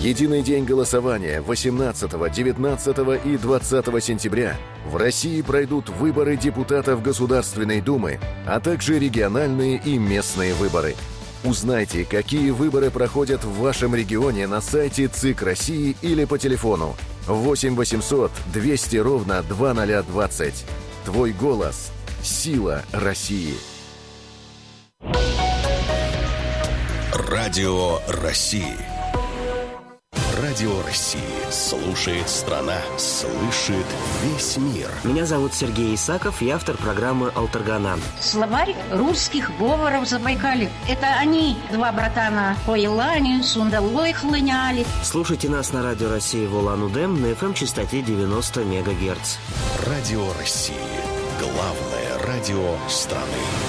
единый день голосования 18, 19 и 20 сентября в России пройдут выборы депутатов Государственной Думы, а также региональные и местные выборы. Узнайте, какие выборы проходят в вашем регионе на сайте ЦИК России или по телефону 8 800 200 ровно 2020. Твой голос – сила России. Радио России. Радио России. Слушает страна. Слышит весь мир. Меня зовут Сергей Исаков, я автор программы «Алтаргана». Словарь русских говоров Забайкалья. Это они, два братана, по Елане, Сундалой хлыняли. Слушайте нас на Радио России в Улан-Удэ на FM-частоте 90 МГц. Радио России. Главное радио страны.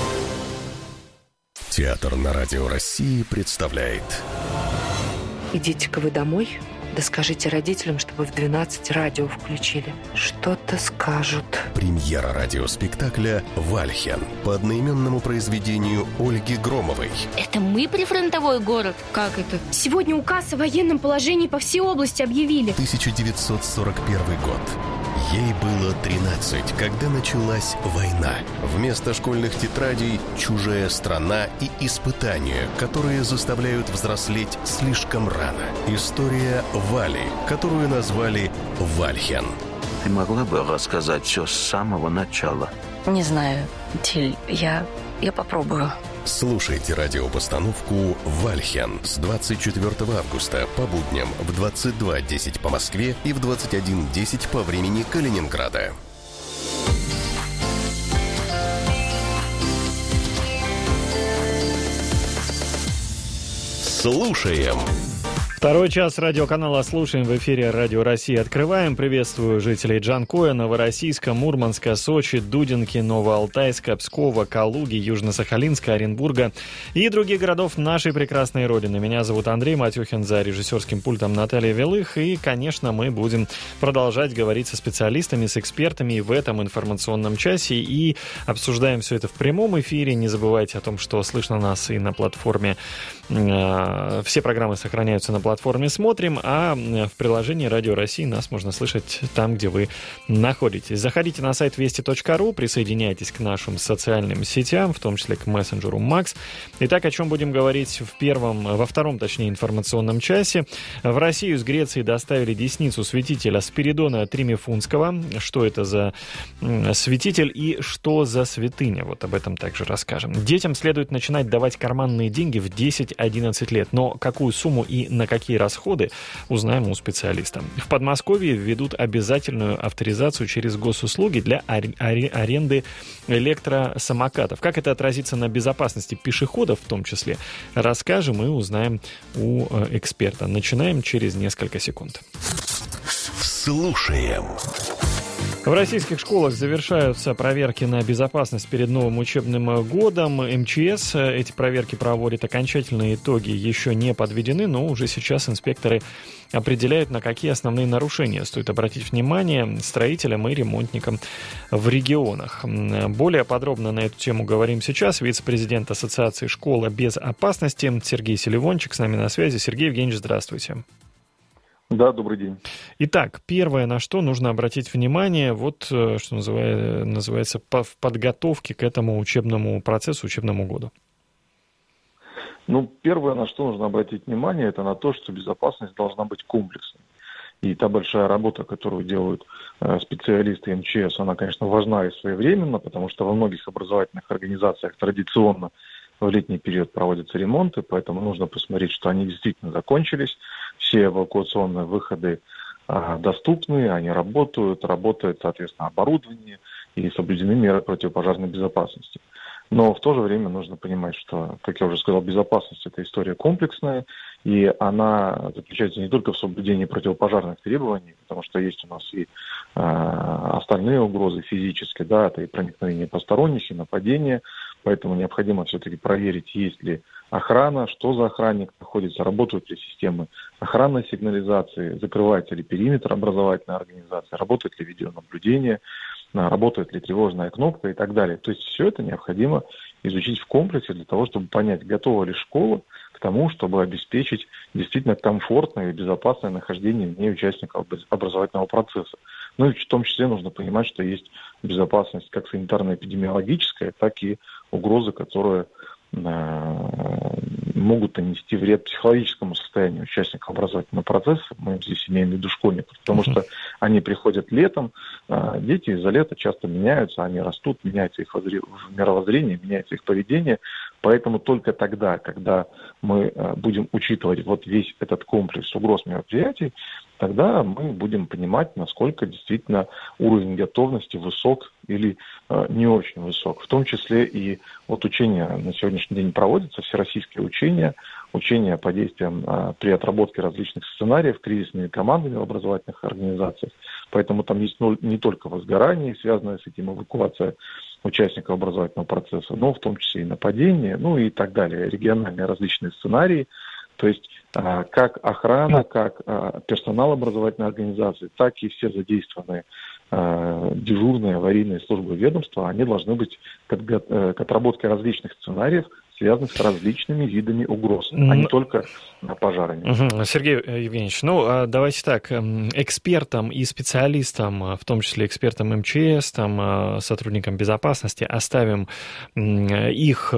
Театр на Радио России представляет... Идите-ка вы домой, да скажите родителям, чтобы в 12 радио включили. Что-то скажут. Премьера радиоспектакля «Вальхен» по одноименному произведению Ольги Громовой. Это мы прифронтовой город? Как это? Сегодня указ о военном положении по всей области объявили. 1941 год. Ей было 13, когда началась война. Вместо школьных тетрадей «Чужая страна» и испытания, которые заставляют взрослеть слишком рано. История Вали, которую назвали «Вальхен». Ты могла бы рассказать все с самого начала? Не знаю, Тиль, я попробую. Слушайте радиопостановку «Вальхен» с 24 августа по будням в 22:10 по Москве и в 21:10 по времени Калининграда. Слушаем. Второй час радиоканала «Слушаем» в эфире Радио России. Открываем. Приветствую жителей Джанкоя, Новороссийска, Мурманска, Сочи, Дудинки, Новоалтайска, Пскова, Калуги, Южно-Сахалинска, Оренбурга и других городов нашей прекрасной родины. Меня зовут Андрей Матюхин, за режиссерским пультом Наталья Велых. И, конечно, мы будем продолжать говорить со специалистами, с экспертами в этом информационном часе. И обсуждаем все это в прямом эфире. Не забывайте о том, что слышно нас и на платформе. Все программы сохраняются на платформе «Смотрим», а в приложении Радио России нас можно слышать там, где вы находитесь. Заходите на сайт вести.ру, присоединяйтесь к нашим социальным сетям, в том числе к мессенджеру Макс. Итак, о чем будем говорить во втором информационном часе. В Россию из Греции доставили десницу святителя Спиридона Тримифунского. Что это за святитель и что за святыня? Вот об этом также расскажем. Детям следует начинать давать карманные деньги в 10-11 лет. Но какую сумму и на какие расходы, узнаем у специалиста. В Подмосковье введут обязательную авторизацию через госуслуги для аренды электросамокатов. Как это отразится на безопасности пешеходов в том числе, расскажем и узнаем у эксперта. Начинаем через несколько секунд. Слушаем. В российских школах завершаются проверки на безопасность перед новым учебным годом. МЧС эти проверки проводит. Окончательные итоги еще не подведены, но уже сейчас инспекторы определяют, на какие основные нарушения стоит обратить внимание строителям и ремонтникам в регионах. Более подробно на эту тему говорим сейчас. Вице-президент Ассоциации «Школа без опасности» Сергей Селивончик с нами на связи. Сергей Евгеньевич, здравствуйте. Да, добрый день. Итак, первое, на что нужно обратить внимание, вот что называется в подготовке к этому учебному процессу, учебному году. Первое, на что нужно обратить внимание, это на то, что безопасность должна быть комплексной. И та большая работа, которую делают специалисты МЧС, она, конечно, важна и своевременно, потому что во многих образовательных организациях традиционно в летний период проводятся ремонты, поэтому нужно посмотреть, что они действительно закончились. Все эвакуационные выходы доступны, они работает, соответственно, оборудование и соблюдены меры противопожарной безопасности. Но в то же время нужно понимать, что, как я уже сказал, безопасность – это история комплексная, и она заключается не только в соблюдении противопожарных требований, потому что есть у нас и остальные угрозы физические, да, это и проникновение посторонних, и нападения, поэтому необходимо все-таки проверить, есть ли охрана, что за охранник находится, работают ли системы охранной сигнализации, закрывается ли периметр образовательной организации, работает ли видеонаблюдение, работает ли тревожная кнопка и так далее. То есть все это необходимо изучить в комплексе для того, чтобы понять, готова ли школа к тому, чтобы обеспечить действительно комфортное и безопасное нахождение в ней участников образовательного процесса. Ну и в том числе нужно понимать, что есть безопасность как санитарно-эпидемиологическая, так и угрозы, которые могут нанести вред психологическому состоянию участников образовательного процесса. Мы здесь имеем в виду школьников, потому что они приходят летом, дети из-за лета часто меняются, они растут, меняется их мировоззрение, меняется их поведение. Поэтому только тогда, когда мы будем учитывать вот весь этот комплекс угроз мероприятий, тогда мы будем понимать, насколько действительно уровень готовности высок или не очень высок. В том числе и вот учения на сегодняшний день проводятся, всероссийские учения по действиям при отработке различных сценариев кризисными командами в образовательных организациях. Поэтому там есть не только возгорание, связанное с этим эвакуация участников образовательного процесса, но в том числе и нападение, ну и так далее, региональные различные сценарии. То есть как охрана, как персонал образовательной организации, так и все задействованные дежурные аварийные службы ведомства, они должны быть к отработке различных сценариев, связанных с различными видами угроз, а не только пожарами. Сергей Евгеньевич, давайте так, экспертам и специалистам, в том числе экспертам МЧС, сотрудникам безопасности, оставим на их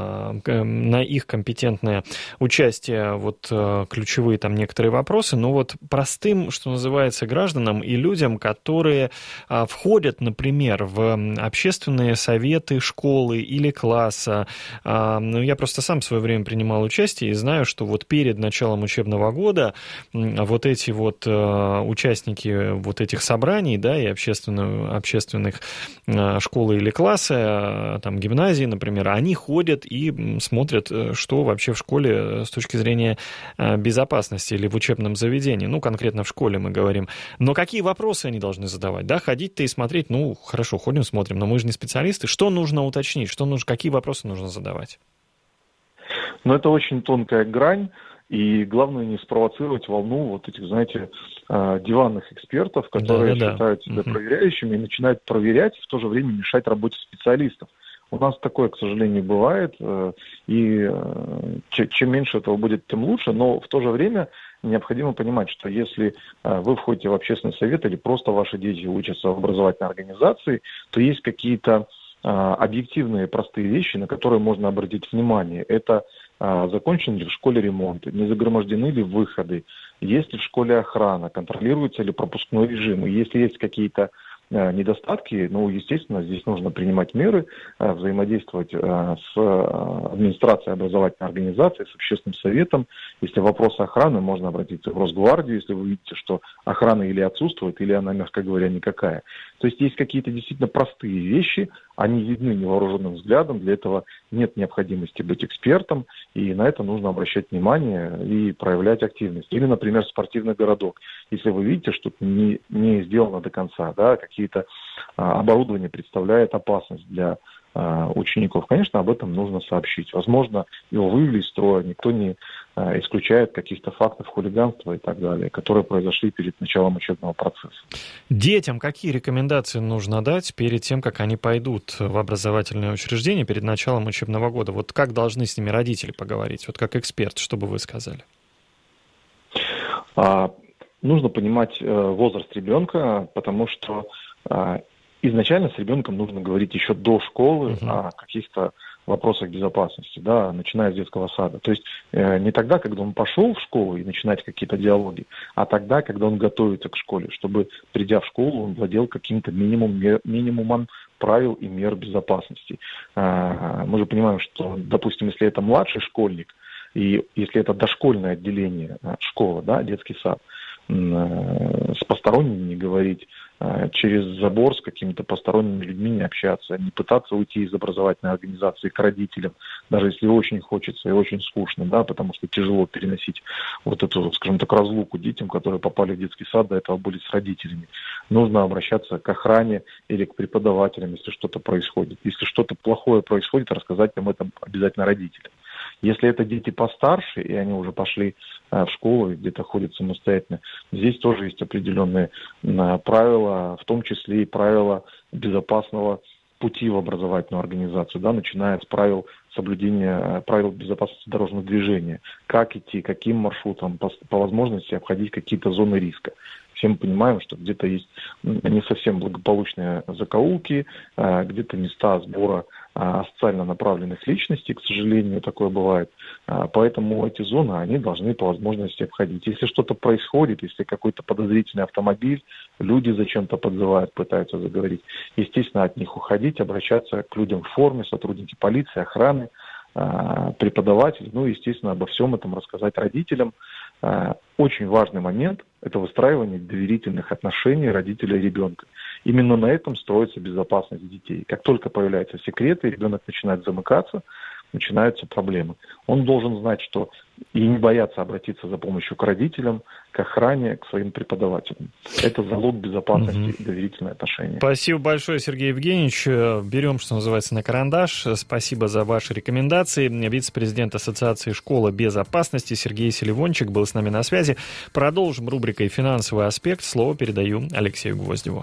компетентное участие ключевые некоторые вопросы, но простым, что называется, гражданам и людям, которые входят, например, в общественные советы школы или класса. Я просто сам в свое время принимал участие и знаю, что перед началом учебного года эти участники этих собраний, и общественных школы или класса, гимназии, например, они ходят и смотрят, что вообще в школе с точки зрения безопасности или в учебном заведении, конкретно в школе мы говорим. Но какие вопросы они должны задавать? Ходить-то и смотреть, хорошо, ходим, смотрим, но мы же не специалисты. Что нужно уточнить? Какие вопросы нужно задавать? Но это очень тонкая грань, и главное не спровоцировать волну этих, диванных экспертов, которые считают себя проверяющими и начинают проверять, и в то же время мешать работе специалистов. У нас такое, к сожалению, бывает, и чем меньше этого будет, тем лучше, но в то же время необходимо понимать, что если вы входите в общественный совет или просто ваши дети учатся в образовательной организации, то есть какие-то объективные простые вещи, на которые можно обратить внимание. Это закончен ли в школе ремонт, не загромождены ли выходы, есть ли в школе охрана, контролируется ли пропускной режим. И если есть какие-то недостатки, естественно, здесь нужно принимать меры, взаимодействовать с администрацией образовательной организации, с общественным советом. Если вопросы охраны, можно обратиться в Росгвардию, если вы видите, что охрана или отсутствует, или она, мягко говоря, никакая. То есть есть какие-то действительно простые вещи, они видны невооруженным взглядом, для этого нет необходимости быть экспертом, и на это нужно обращать внимание и проявлять активность. Или, например, спортивный городок. Если вы видите, что не сделано до конца, какие-то оборудование представляет опасность для учеников, конечно, об этом нужно сообщить. Возможно, его вывели из строя, никто не исключает каких-то фактов хулиганства и так далее, которые произошли перед началом учебного процесса. Детям какие рекомендации нужно дать перед тем, как они пойдут в образовательное учреждение, перед началом учебного года? Как должны с ними родители поговорить? Как эксперт, что бы вы сказали? Нужно понимать возраст ребенка, потому что изначально с ребенком нужно говорить еще до школы о каких-то вопросах безопасности, начиная с детского сада. То есть не тогда, когда он пошел в школу и начинать какие-то диалоги, а тогда, когда он готовится к школе, чтобы, придя в школу, он владел каким-то минимумом правил и мер безопасности. Мы же понимаем, что, допустим, если это младший школьник, и если это дошкольное отделение школы, детский сад, с посторонними не говорить, через забор с какими-то посторонними людьми не общаться, не пытаться уйти из образовательной организации к родителям, даже если очень хочется и очень скучно, потому что тяжело переносить эту, скажем так, разлуку детям, которые попали в детский сад, до этого были с родителями. Нужно обращаться к охране или к преподавателям, если что-то происходит. Если что-то плохое происходит, рассказать об этом обязательно родителям. Если это дети постарше, и они уже пошли в школу и где-то ходят самостоятельно, здесь тоже есть определенные правила, в том числе и правила безопасного пути в образовательную организацию, да, начиная с правил соблюдения правил безопасности дорожного движения, как идти, каким маршрутом, по возможности обходить какие-то зоны риска. Все мы понимаем, что где-то есть не совсем благополучные закоулки, где-то места сбора социально направленных личностей, к сожалению, такое бывает. Поэтому эти зоны, они должны по возможности обходить. Если что-то происходит, если какой-то подозрительный автомобиль, люди зачем-то подзывают, пытаются заговорить, естественно, от них уходить, обращаться к людям в форме, сотрудники полиции, охраны, преподаватели, естественно, обо всем этом рассказать родителям. Очень важный момент – это выстраивание доверительных отношений родителя и ребенка. Именно на этом строится безопасность детей. Как только появляются секреты, ребенок начинает замыкаться, начинаются проблемы. Он должен знать, что и не бояться обратиться за помощью к родителям, к охране, к своим преподавателям. Это залог безопасности и доверительные отношения. Спасибо большое, Сергей Евгеньевич. Берем, что называется, на карандаш. Спасибо за ваши рекомендации. Вице-президент Ассоциации школы безопасности Сергей Селивончик был с нами на связи. Продолжим рубрикой «Финансовый аспект». Слово передаю Алексею Гвоздеву.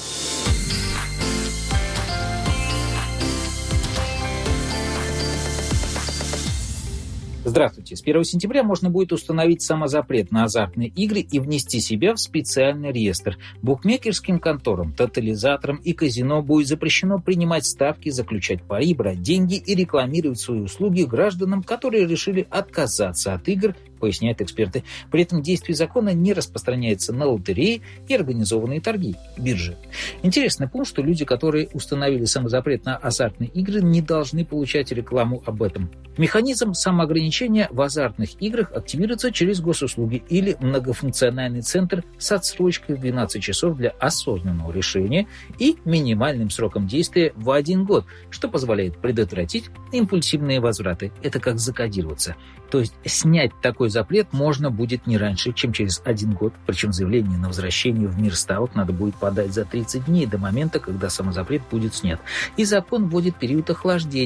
Здравствуйте. С 1 сентября можно будет установить самозапрет на азартные игры и внести себя в специальный реестр. Букмекерским конторам, тотализаторам и казино будет запрещено принимать ставки, заключать пари, брать деньги и рекламировать свои услуги гражданам, которые решили отказаться от игр, поясняют эксперты. При этом действие закона не распространяется на лотереи и организованные торги, биржи. Интересный пункт, что люди, которые установили самозапрет на азартные игры, не должны получать рекламу об этом. Механизм самоограничения в азартных играх активируется через госуслуги или многофункциональный центр с отсрочкой в 12 часов для осознанного решения и минимальным сроком действия в 1 год, что позволяет предотвратить импульсивные возвраты. Это как закодироваться. То есть снять такой запрет можно будет не раньше, чем через 1 год. Причем заявление на возвращение в мир ставок надо будет подать за 30 дней до момента, когда самозапрет будет снят. И закон вводит период охлаждения